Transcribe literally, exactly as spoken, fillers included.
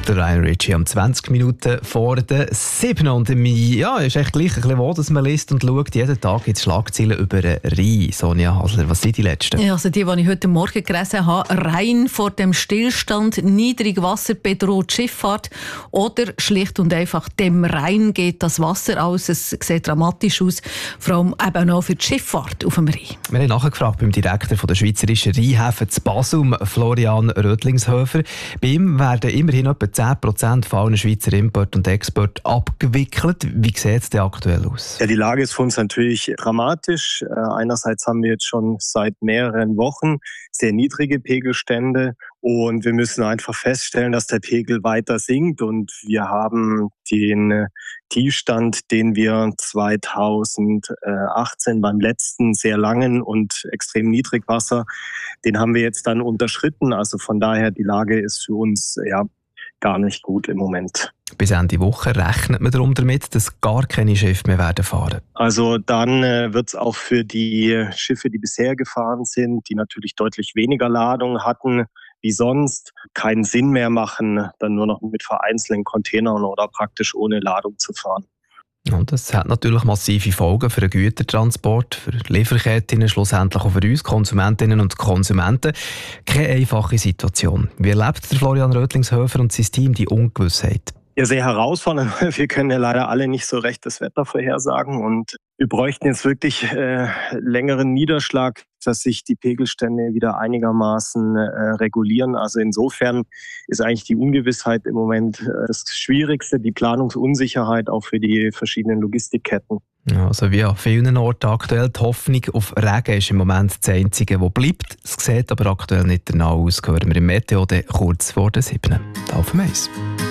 Der Ryan Ritchie am zwanzig Minuten vor der sieben. Und ja, ist echt gleich ein bisschen wo, dass man liest und schaut. Jeden Tag gibt es Schlagzeilen über den Rhein. Sonja Hasler, was sind die letzten? Ja, also die, die ich heute Morgen gelesen habe. Rhein vor dem Stillstand, Niedrigwasser bedroht Schifffahrt oder schlicht und einfach dem Rhein geht das Wasser aus. Es sieht dramatisch aus, vor allem eben auch für die Schifffahrt auf dem Rhein. Wir haben nachgefragt beim Direktor von der Schweizerischen Rheinhäfen zu Basel, Florian Rödlingshöfer. Bei ihm werden immerhin etwa zehn Prozent von allen Schweizer Import und Export abgewickelt. Wie sieht es denn aktuell aus? Ja, die Lage ist für uns natürlich dramatisch. Einerseits haben wir jetzt schon seit mehreren Wochen sehr niedrige Pegelstände und wir müssen einfach feststellen, dass der Pegel weiter sinkt und wir haben den Tiefstand, den wir zweitausendachtzehn beim letzten sehr langen und extrem Niedrigwasser, den haben wir jetzt dann unterschritten. Also von daher, die Lage ist für uns ja gar nicht gut im Moment. Bis Ende Woche rechnet man darum damit, dass gar keine Schiffe mehr werden fahren. Also dann äh, wird es auch für die Schiffe, die bisher gefahren sind, die natürlich deutlich weniger Ladung hatten wie sonst, keinen Sinn mehr machen, dann nur noch mit vereinzelten Containern oder praktisch ohne Ladung zu fahren. Und das hat natürlich massive Folgen für den Gütertransport, für Lieferketten, schlussendlich auch für uns Konsumentinnen und Konsumenten. Keine einfache Situation. Wie erlebt der Florian Rödlingshöfer und sein Team die Ungewissheit? Ja, sehr herausfordernd. Wir können ja leider alle nicht so recht das Wetter vorhersagen und wir bräuchten jetzt wirklich äh, längeren Niederschlag, dass sich die Pegelstände wieder einigermaßen äh, regulieren. Also insofern ist eigentlich die Ungewissheit im Moment äh, das Schwierigste, die Planungsunsicherheit auch für die verschiedenen Logistikketten. Ja, also wie an vielen Orten aktuell, die Hoffnung auf Regen ist im Moment das Einzige, was bleibt. Es sieht aber aktuell nicht danach aus. Hören wir im Meteo kurz vor der sieben. Auf dem Eis.